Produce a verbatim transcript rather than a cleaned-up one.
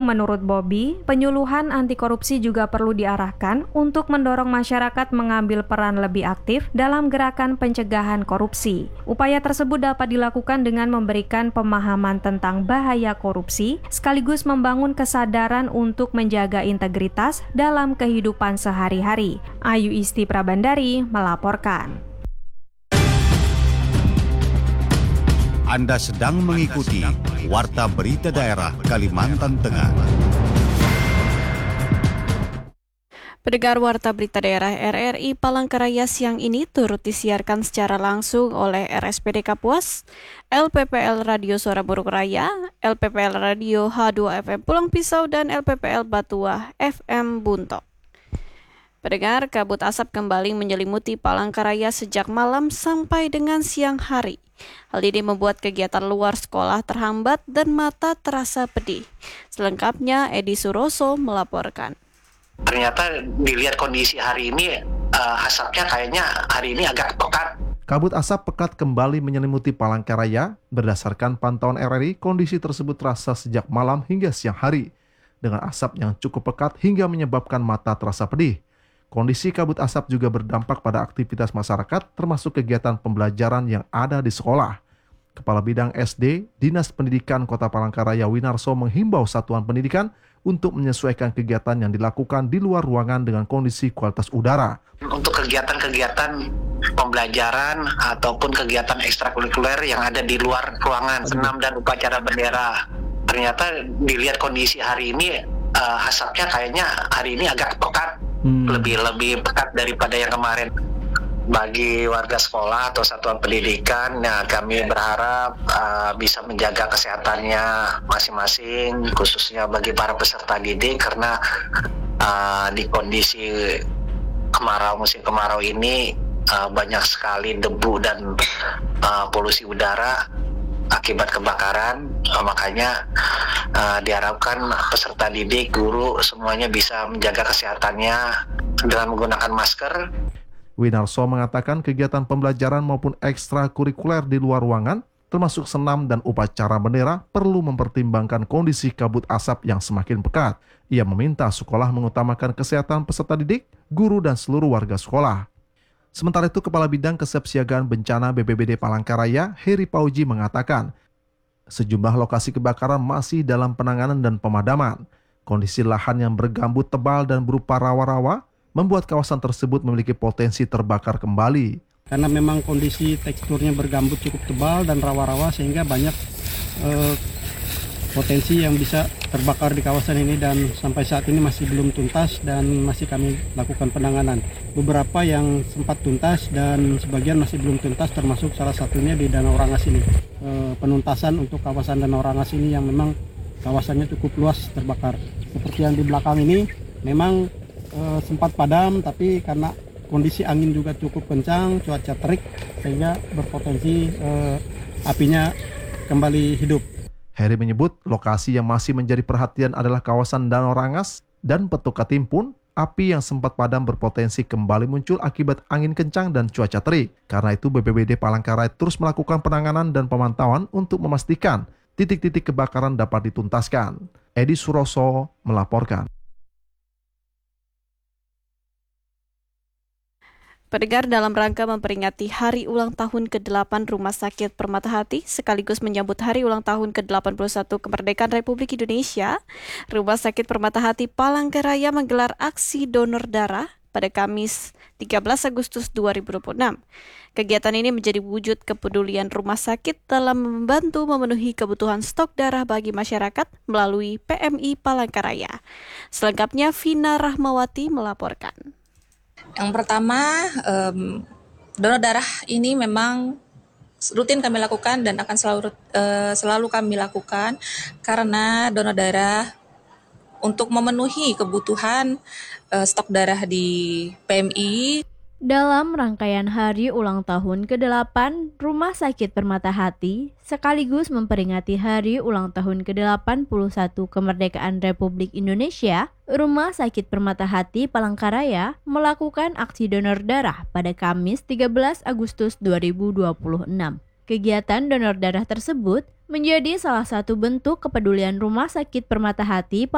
menurut Bobby, penyuluhan anti korupsi juga perlu diarahkan untuk mendorong masyarakat mengambil peran lebih aktif dalam gerakan pencegahan korupsi. Upaya tersebut dapat dilakukan dengan memberikan pemahaman tentang bahaya korupsi, sekaligus membangun kesadaran untuk menjaga integritas dalam kehidupan sehari-hari. Ayu Isti Prabandari melaporkan. Anda sedang mengikuti Warta Berita Daerah Kalimantan Tengah. Pendengar Warta Berita Daerah R R I Palangkaraya siang ini turut disiarkan secara langsung oleh R S P D Kapuas, L P P L Radio Suara Buruk Raya, L P P L Radio H dua F M Pulang Pisau, dan L P P L Batuah F M Buntok. Pendengar, kabut asap kembali menyelimuti Palangkaraya sejak malam sampai dengan siang hari. Hal ini membuat kegiatan luar sekolah terhambat dan mata terasa pedih. Selengkapnya, Edi Suroso melaporkan. Ternyata dilihat kondisi hari ini, uh, asapnya kayaknya hari ini agak pekat. Kabut asap pekat kembali menyelimuti Palangkaraya. Berdasarkan pantauan R R I, kondisi tersebut terasa sejak malam hingga siang hari, dengan asap yang cukup pekat hingga menyebabkan mata terasa pedih. Kondisi kabut asap juga berdampak pada aktivitas masyarakat, termasuk kegiatan pembelajaran yang ada di sekolah. Kepala Bidang S D, Dinas Pendidikan Kota Palangkaraya Winarso menghimbau satuan pendidikan untuk menyesuaikan kegiatan yang dilakukan di luar ruangan dengan kondisi kualitas udara. Untuk kegiatan-kegiatan pembelajaran ataupun kegiatan ekstrakurikuler yang ada di luar ruangan, senam dan upacara bendera. Ternyata dilihat kondisi hari ini, uh, asapnya kayaknya hari ini agak pekat. Hmm. lebih lebih pekat daripada yang kemarin. Bagi warga sekolah atau satuan pendidikan, ya kami berharap uh, bisa menjaga kesehatannya masing-masing, khususnya bagi para peserta didik, karena uh, di kondisi kemarau musim kemarau ini uh, banyak sekali debu dan uh, polusi udara akibat kebakaran. Uh, makanya uh, diharapkan peserta didik, guru, semuanya bisa menjaga kesehatannya dengan menggunakan masker. Winarso mengatakan kegiatan pembelajaran maupun ekstrakurikuler di luar ruangan, termasuk senam dan upacara bendera, perlu mempertimbangkan kondisi kabut asap yang semakin pekat. Ia meminta sekolah mengutamakan kesehatan peserta didik, guru, dan seluruh warga sekolah. Sementara itu, Kepala Bidang Kesiapsiagaan Bencana B P B D Palangkaraya, Heri Pauji, mengatakan sejumlah lokasi kebakaran masih dalam penanganan dan pemadaman. Kondisi lahan yang bergambut tebal dan berupa rawa-rawa membuat kawasan tersebut memiliki potensi terbakar kembali. Karena memang kondisi teksturnya bergambut cukup tebal dan rawa-rawa, sehingga banyak eh, potensi yang bisa terbakar di kawasan ini, dan sampai saat ini masih belum tuntas dan masih kami lakukan penanganan. Beberapa yang sempat tuntas dan sebagian masih belum tuntas, termasuk salah satunya di Danau Rangas ini. E, penuntasan untuk kawasan Danau Rangas ini yang memang kawasannya cukup luas terbakar. Seperti yang di belakang ini memang e, sempat padam, tapi karena kondisi angin juga cukup kencang, cuaca terik, sehingga berpotensi e, apinya kembali hidup. Heri menyebut lokasi yang masih menjadi perhatian adalah kawasan Danau Rangas dan Petuk Katimpun. Api yang sempat padam berpotensi kembali muncul akibat angin kencang dan cuaca terik. Karena itu B P B D Palangkaraya terus melakukan penanganan dan pemantauan untuk memastikan titik-titik kebakaran dapat dituntaskan. Edi Suroso melaporkan. Pendengar, dalam rangka memperingati hari ulang tahun kedelapan Rumah Sakit Permata Hati sekaligus menyambut hari ulang tahun ke delapan puluh satu kemerdekaan Republik Indonesia, Rumah Sakit Permata Hati Palangkaraya menggelar aksi donor darah pada Kamis tiga belas Agustus dua ribu dua puluh enam. Kegiatan ini menjadi wujud kepedulian rumah sakit dalam membantu memenuhi kebutuhan stok darah bagi masyarakat melalui P M I Palangkaraya. Selengkapnya Vina Rahmawati melaporkan. Yang pertama, um, donor darah ini memang rutin kami lakukan dan akan selalu uh, selalu kami lakukan karena donor darah untuk memenuhi kebutuhan uh, stok darah di P M I. Dalam rangkaian hari ulang tahun kedelapan Rumah Sakit Permata Hati sekaligus memperingati hari ulang tahun ke delapan puluh satu kemerdekaan Republik Indonesia, Rumah Sakit Permata Hati Palangkaraya melakukan aksi donor darah pada Kamis tiga belas Agustus dua ribu dua puluh enam. Kegiatan donor darah tersebut menjadi salah satu bentuk kepedulian Rumah Sakit Permata Hati